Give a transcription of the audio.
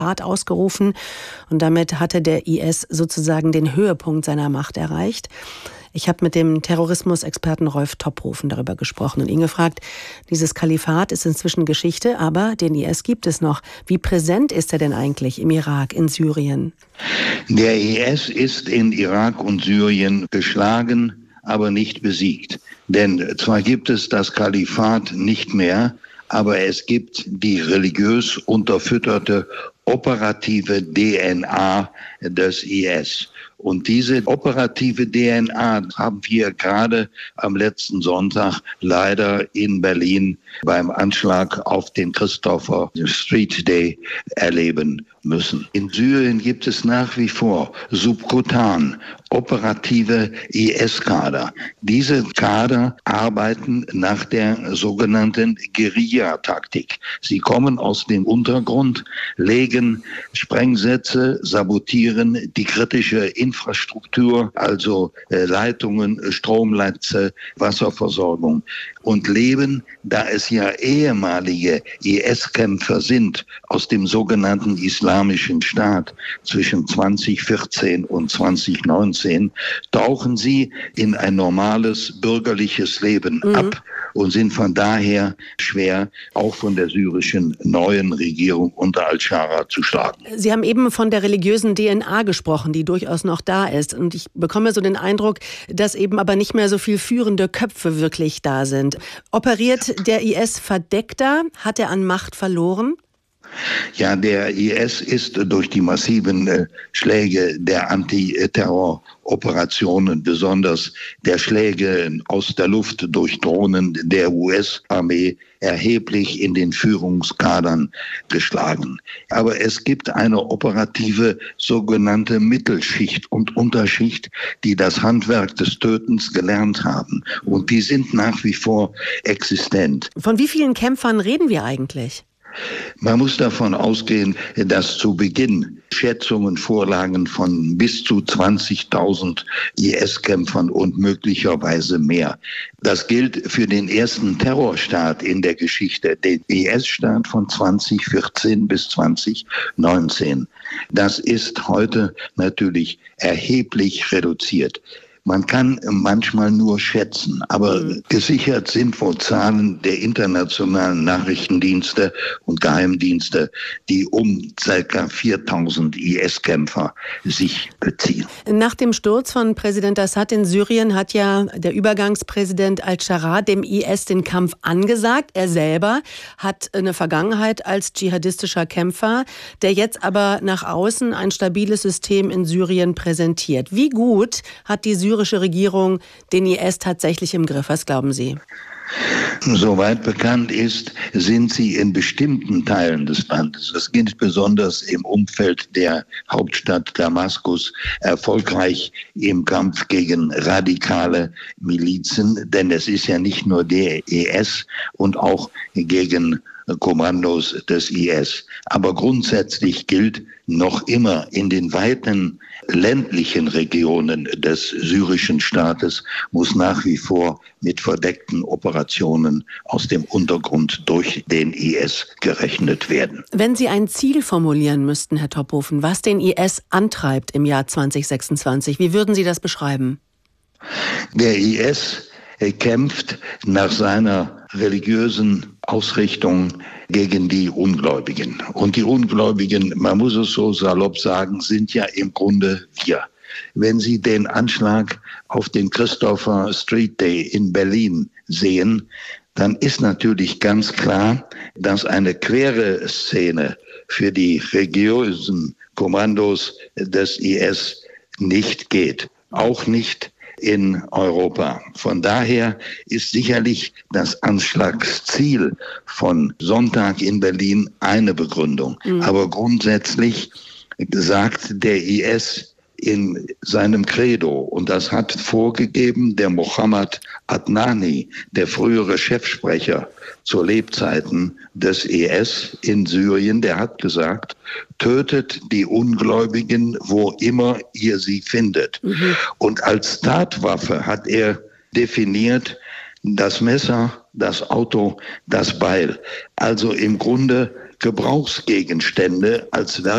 ausgerufen und damit hatte der IS sozusagen den Höhepunkt seiner Macht erreicht. Ich habe mit dem Terrorismusexperten Rolf Topphofen darüber gesprochen und ihn gefragt, dieses Kalifat ist inzwischen Geschichte, aber den IS gibt es noch. Wie präsent ist er denn eigentlich im Irak, in Syrien? Der IS ist in Irak und Syrien geschlagen, aber nicht besiegt. Denn zwar gibt es das Kalifat nicht mehr, aber es gibt die religiös unterfütterte operative DNA des IS. Und diese operative DNA haben wir gerade am letzten Sonntag leider in Berlin beim Anschlag auf den Christopher Street Day erleben müssen. In Syrien gibt es nach wie vor subkutan operative IS-Kader. Diese Kader arbeiten nach der sogenannten Guerilla-Taktik. Sie kommen aus dem Untergrund, legen Sprengsätze, sabotieren die kritische Infrastruktur, also Leitungen, Stromnetze, Wasserversorgung und leben, da es ja ehemalige IS-Kämpfer sind aus dem sogenannten Islamischen Staat zwischen 2014 und 2019, tauchen sie in ein normales bürgerliches Leben ab und sind von daher schwer auch von der syrischen neuen Regierung unter al-Shara zu schlagen. Sie haben eben von der religiösen DNA gesprochen, die durchaus noch da ist. Und ich bekomme so den Eindruck, dass eben aber nicht mehr so viel führende Köpfe wirklich da sind. Operiert der IS verdeckter? Hat er an Macht verloren? Ja, der IS ist durch die massiven Schläge der Antiterroroperationen, besonders der Schläge aus der Luft durch Drohnen der US-Armee, erheblich in den Führungskadern geschlagen. Aber es gibt eine operative sogenannte Mittelschicht und Unterschicht, die das Handwerk des Tötens gelernt haben. Und die sind nach wie vor existent. Von wie vielen Kämpfern reden wir eigentlich? Man muss davon ausgehen, dass zu Beginn Schätzungen vorlagen von bis zu 20.000 IS-Kämpfern und möglicherweise mehr. Das gilt für den ersten Terrorstaat in der Geschichte, den IS-Staat von 2014 bis 2019. Das ist heute natürlich erheblich reduziert. Man kann manchmal nur schätzen, aber gesichert sind wohl Zahlen der internationalen Nachrichtendienste und Geheimdienste, die um ca. 4.000 IS-Kämpfer sich beziehen. Nach dem Sturz von Präsident Assad in Syrien hat ja der Übergangspräsident al-Shara dem IS den Kampf angesagt. Er selber hat eine Vergangenheit als dschihadistischer Kämpfer, der jetzt aber nach außen ein stabiles System in Syrien präsentiert. Wie gut hat die syrische Regierung den IS tatsächlich im Griff? Was glauben Sie? Soweit bekannt ist, sind sie in bestimmten Teilen des Landes, das gilt besonders im Umfeld der Hauptstadt Damaskus, erfolgreich im Kampf gegen radikale Milizen, denn es ist ja nicht nur der IS und auch gegen Kommandos des IS. Aber grundsätzlich gilt noch immer in den weiten ländlichen Regionen des syrischen Staates muss nach wie vor mit verdeckten Operationen aus dem Untergrund durch den IS gerechnet werden. Wenn Sie ein Ziel formulieren müssten, Herr Topphofen, was den IS antreibt im Jahr 2026, wie würden Sie das beschreiben? Der IS kämpft nach seiner religiösen Ausrichtung gegen die Ungläubigen. Und die Ungläubigen, man muss es so salopp sagen, sind ja im Grunde wir. Wenn Sie den Anschlag auf den Christopher Street Day in Berlin sehen, dann ist natürlich ganz klar, dass eine quere Szene für die religiösen Kommandos des IS nicht geht. Auch nicht in Europa. Von daher ist sicherlich das Anschlagsziel von Sonntag in Berlin eine Begründung. Aber grundsätzlich sagt der IS in seinem Credo, und das hat vorgegeben der Mohammed Adnani, der frühere Chefsprecher zu Lebzeiten des IS in Syrien, der hat gesagt, tötet die Ungläubigen, wo immer ihr sie findet. Und als Tatwaffe hat er definiert das Messer, das Auto, das Beil. Also im Grunde Gebrauchsgegenstände als